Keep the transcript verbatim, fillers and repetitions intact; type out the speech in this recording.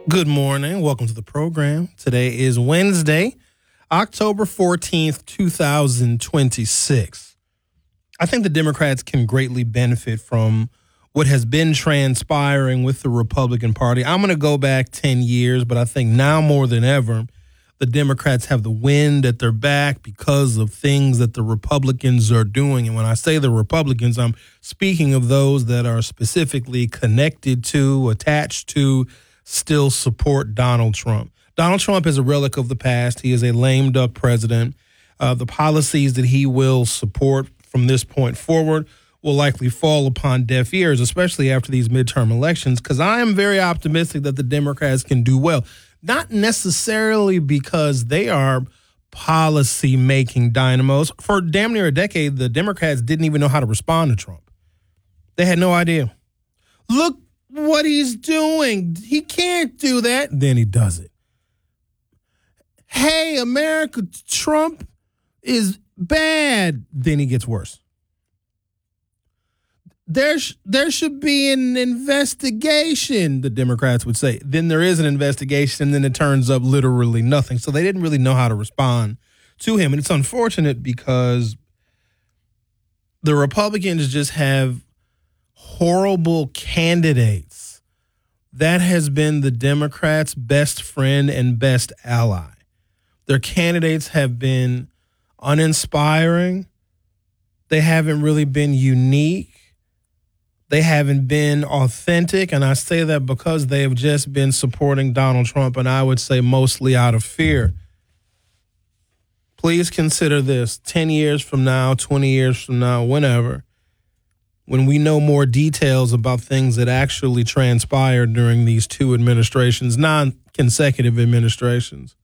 Good morning. Welcome to the program. Today is Wednesday, October fourteenth, two thousand twenty-six. I think the Democrats can greatly benefit from what has been transpiring with the Republican Party. I'm going to go back ten years, but I think now more than ever, the Democrats have the wind at their back because of things that the Republicans are doing. And when I say the Republicans, I'm speaking of those that are specifically connected to, attached to, still support Donald Trump. Donald Trump is a relic of the past. He is a lame duck president. Uh, the policies that he will support from this point forward will likely fall upon deaf ears, especially after these midterm elections, because I am very optimistic that the Democrats can do well. Not necessarily because they are policy-making dynamos. For damn near a decade, the Democrats didn't even know how to respond to Trump. They had no idea. Look what he's doing. He can't do that. Then he does it. Hey, America, Trump is bad. Then he gets worse. There, sh- there should be an investigation, the Democrats would say. Then there is an investigation, and then it turns up literally nothing. So they didn't really know how to respond to him. And it's unfortunate because the Republicans just have horrible candidates. That has been the Democrats' best friend and best ally. Their candidates have been uninspiring. They haven't really been unique. They haven't been authentic, and I say that because they have just been supporting Donald Trump, and I would say mostly out of fear. Please consider this. ten years from now, twenty years from now, whenever, when we know more details about things that actually transpired during these two administrations, non-consecutive administrations,